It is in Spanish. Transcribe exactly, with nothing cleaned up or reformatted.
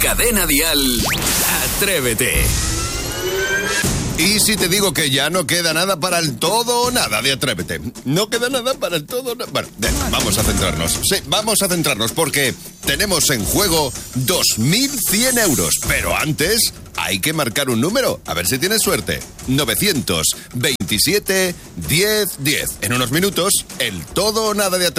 Cadena Dial, Atrévete. Y si te digo que ya no queda nada para el todo o nada de Atrévete. No queda nada para el todo o nada. Bueno, vamos a centrarnos. Sí, vamos a centrarnos porque tenemos en juego dos mil cien euros. Pero antes hay que marcar un número. A ver si tienes suerte. novecientos veintisiete, diez, diez. En unos minutos, el todo o nada de Atrévete.